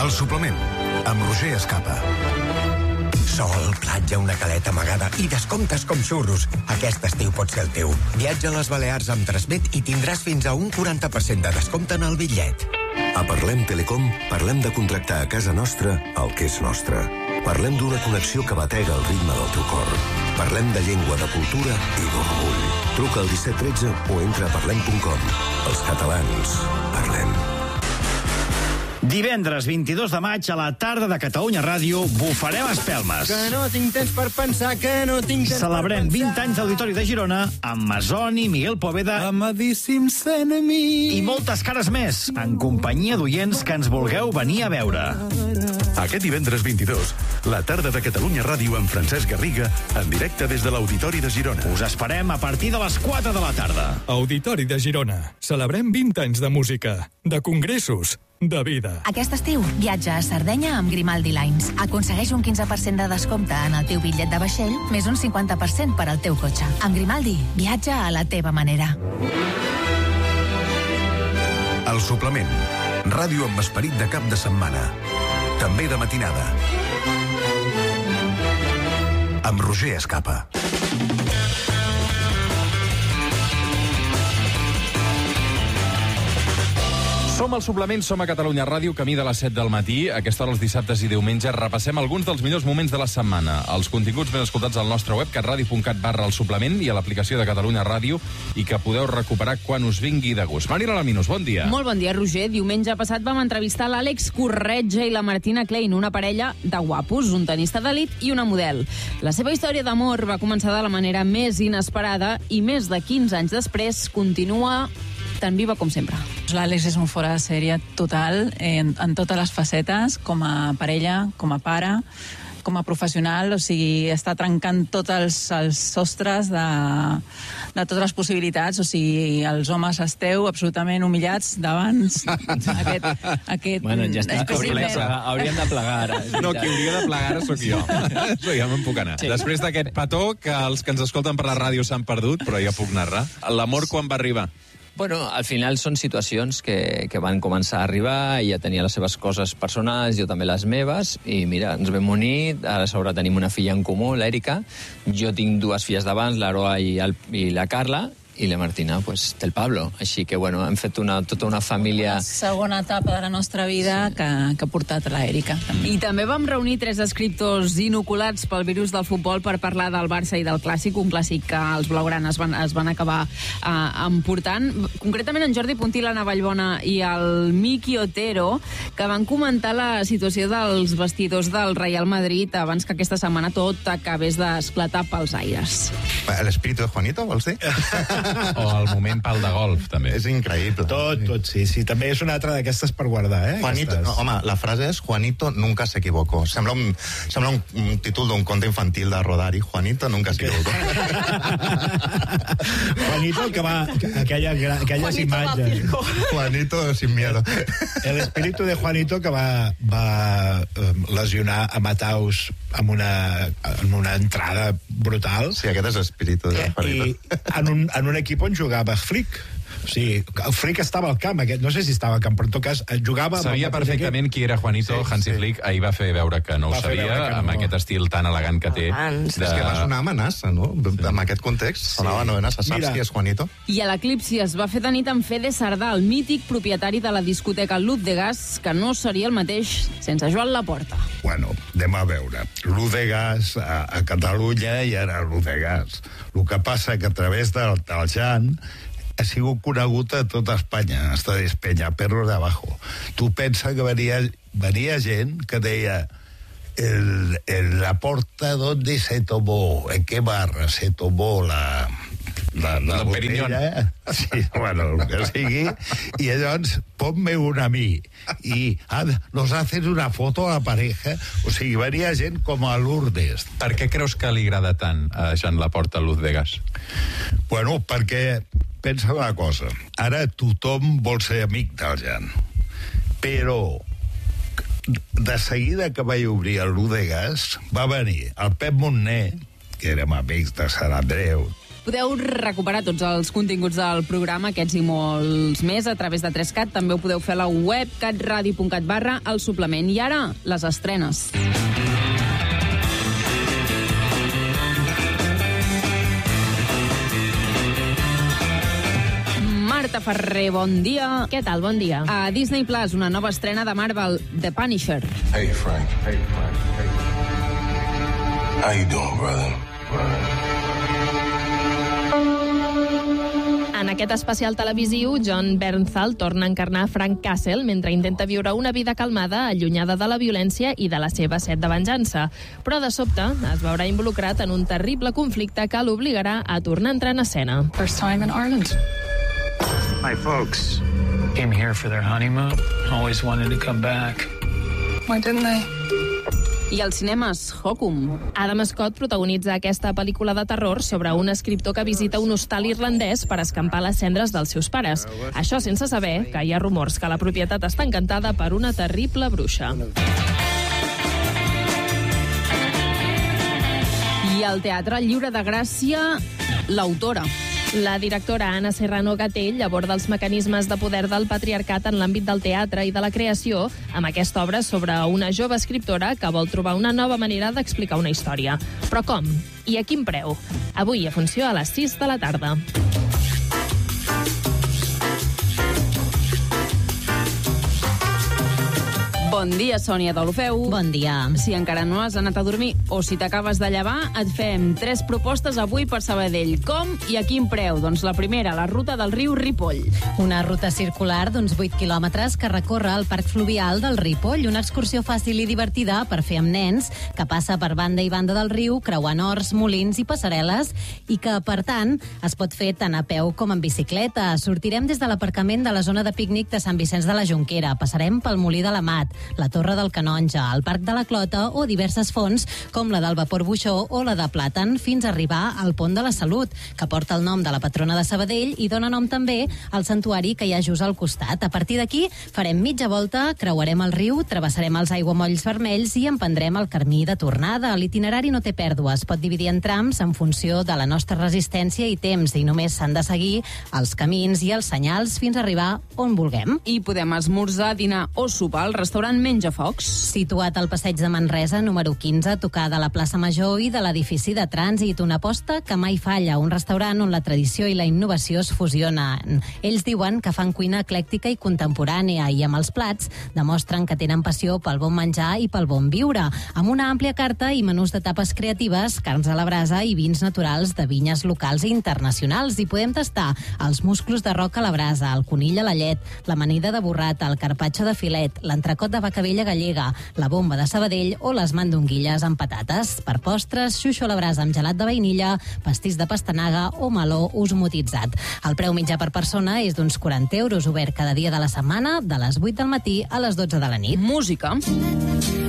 El suplement, amb Roger Escapa. Sol, platja, una caleta amagada i descomptes com xurros. Aquest estiu pot ser el teu. Viatja a les Balears amb Transmet i tindràs fins a un 40% de descompte en el bitllet. A Parlem Telecom parlem de contractar a casa nostra el que és nostre. Parlem d'una connexió que batega el ritme del teu cor. Parlem de llengua, de cultura i d'orgull. Truca al 1713 o entra a parlem.com. Els catalans parlem. Divendres 22 de maig a la tarda de Catalunya Ràdio bufarem espelmes. Que no tinc temps per pensar, que no tinc temps Celebrem per pensar. 20 anys d'Auditori de Girona amb Masoni, Miguel Poveda Amadíssims enemics. i moltes cares més, en companyia d'oients que ens vulgueu venir a veure. Aquest divendres 22, la tarda de Catalunya Ràdio amb Francesc Garriga, en directe des de l'Auditori de Girona. Us esperem a partir de les 4 de la tarda. Auditori de Girona. Celebrem 20 anys de música, de congressos, de vida. Aquest estiu, viatja a Sardenya amb Grimaldi Lines. Aconsegueix un 15% de descompte en el teu bitllet de vaixell, més un 50% per al teu cotxe. Amb Grimaldi, viatja a la teva manera. El suplement, ràdio amb esperit de cap de setmana. També de matinada. Amb Roger Escapa. Som al suplement, som a Catalunya Ràdio, camí de les 7 del matí. A aquesta hora, els dissabtes i diumenges, repassem alguns dels millors moments de la setmana. Els continguts ben escoltats al nostre web, catradio.cat/el suplement, i a l'aplicació de Catalunya Ràdio, i que podeu recuperar quan us vingui de gust. Marina Laminos, bon dia. Molt bon dia, Roger. Diumenge passat vam entrevistar l'Àlex Corretja i la Martina Klein, una parella de guapos, un tenista d'elit i una model. La seva història d'amor va començar de la manera més inesperada i més de 15 anys després continua tan viva com sempre. L'Àlex és un fora de sèrie total en totes les facetes, com a parella, com a pare, com a professional, o sigui, està trencant tots els sostres de totes les possibilitats, o sigui, els homes esteu absolutament humillats davant aquest Bueno, ja està, hauríem de plegar ara. No, qui hauria de plegar ara sóc jo. Això ja me'n puc anar. Sí. Després d'aquest petó, que els que ens escolten per la ràdio s'han perdut, però ja puc narrar. L'amor quan va arribar? Bueno, al final són situacions que van començar a arribar, ella tenia les seves coses personals, jo també les meves, i mira, ens vam unir, ara a sobre tenim una filla en comú, l'Èrica, jo tinc dues filles d'abans, l'Aroa i la Carla, i la Martina, pues, té el Pablo. Així que, bueno, hem fet tota una família... La segona etapa de la nostra vida que ha portat l'Èrica. I també vam reunir 3 escriptors inoculats pel virus del futbol per parlar del Barça i del Clàssic, un clàssic que els blaugranes es van acabar emportant. Concretament en Jordi Puntí, l'Anna Vallbona i el Miki Otero, que van comentar la situació dels vestidors del Real Madrid abans que aquesta setmana tot acabés d'esclatar pels aires. L'espíritu de Juanito, vols dir? O el moment pal de golf, també. És increïble. Tot, sí. També és una altra d'aquestes per guardar, Juanito, home, la frase és Juanito nunca se equivocó. Sembla un títol d'un conte infantil de Rodari. Juanito nunca se equivocó. Juanito, que va... Aquelles imatges. Juanito sin miedo. El espíritu de Juanito, que va lesionar a Mataus amb una entrada brutal. Sí, aquest és l'espíritu de Juanito. I en un equip on jugava Flick. O sigui, el Flick estava al camp, no sé si estava al camp, però en tot cas jugava... Sabia perfectament qui era Juanito. Hansi Flick ahir va fer veure que no ho sabia, amb aquest estil tan elegant que té. És que va sonar amenaça, no? En aquest context, sonava novenes. Saps qui és Juanito? I a l'Eclipsi es va fer de nit amb Fede Sardà, el mític propietari de la discoteca Lut de Gas, que no seria el mateix sense Joan Laporta. Bueno, anem a veure. Lut de Gas a Catalunya i ara Lut de Gas. El que passa que a través del Jan ha sigut conegut a tota Espanya, hasta Despenya, perros de abajo. Tu pensa que venia gent que deia la porta donde se tomó, en qué barra se tomó la botella, sí, bueno, el que sigui, i llavors ponme una a mi i nos haces una foto a la pareja. O sigui, venia gent com a Lourdes. Per què creus que li agrada tant a Joan Laporta Lut de Gas? Bueno, perquè pensa una cosa, ara tothom vol ser amic del Jan, però de seguida que vaig obrir el Lut de Gas va venir el Pep Montner, que érem amics de Sant Andreu, Podeu recuperar tots els continguts del programa, aquests i molts més, a través de 3CAT. També ho podeu fer a la web catradio.cat/el suplement. I ara, les estrenes. Marta Ferrer, bon dia. Què tal? Bon dia. A Disney Plus, una nova estrena de Marvel, The Punisher. Hey, Frank. Hey. How you doing, brother? En aquest especial televisiu, John Bernthal torna a encarnar Frank Castle mentre intenta viure una vida calmada, allunyada de la violència i de la seva set de venjança. Però de sobte es veurà involucrat en un terrible conflicte que l'obligarà a tornar a entrar en escena. First time in Ireland. My folks came here for their honeymoon. Always wanted to come back. Why didn't they? I als cinemes, Hokum. Adam Scott protagonitza aquesta pel·lícula de terror sobre un escriptor que visita un hostal irlandès per escampar les cendres dels seus pares. Això sense saber que hi ha rumors que la propietat està encantada per una terrible bruixa. I al Teatre Lliure de Gràcia, l'autora. La directora Anna Serrano Gatell aborda els mecanismes de poder del patriarcat en l'àmbit del teatre i de la creació amb aquesta obra sobre una jove escriptora que vol trobar una nova manera d'explicar una història. Però com? I a quin preu? Avui a funció a les 6 de la tarda. Bon dia, Sònia Deulofeu. Bon dia. Si encara no has anat a dormir o si t'acabes de llevar, et fem 3 propostes avui per Sabadell. Com i a quin preu? Doncs la primera, la ruta del riu Ripoll. Una ruta circular d'uns 8 quilòmetres que recorre el parc fluvial del Ripoll, una excursió fàcil i divertida per fer amb nens, que passa per banda i banda del riu, creuant horts, molins i passarel·les, i que, per tant, es pot fer tant a peu com en bicicleta. Sortirem des de l'aparcament de la zona de pícnic de Sant Vicenç de la Jonquera, passarem pel Molí de l'Amat, la Torre del Canonge, el Parc de la Clota o diverses fonts com la del Vapor Buixó o la de Plàtan fins a arribar al Pont de la Salut, que porta el nom de la patrona de Sabadell i dona nom també al santuari que hi ha just al costat. A partir d'aquí farem mitja volta, creuarem el riu, travessarem els aiguamolls vermells i emprendrem el camí de tornada. L'itinerari no té pèrdues, pot dividir en trams en funció de la nostra resistència i temps i només s'han de seguir els camins i els senyals fins a arribar on vulguem. I podem esmorzar, dinar o sopar al restaurant Menjafocs. Situat al passeig de Manresa, número 15, tocar de la plaça Major i de l'edifici de trànsit. Una aposta que mai falla, un restaurant on la tradició i la innovació es fusionen. Ells diuen que fan cuina eclèctica i contemporània i amb els plats demostren que tenen passió pel bon menjar i pel bon viure, amb una àmplia carta i menús de tapes creatives, carns a la brasa i vins naturals de vinyes locals i internacionals. I podem tastar els musclos de roca a la brasa, el conill a la llet, l'amanida de burrata, el carpaccio de filet, l'entrecot de vaca vella gallega, la bomba de Sabadell o les mandonguilles amb patates. Per postres, xuxo a la brasa amb gelat de vainilla, pastís de pastanaga o meló osmotitzat. El preu mitjà per persona és d'uns 40 euros, obert cada dia de la setmana, de les 8 del matí a les 12 de la nit. Música.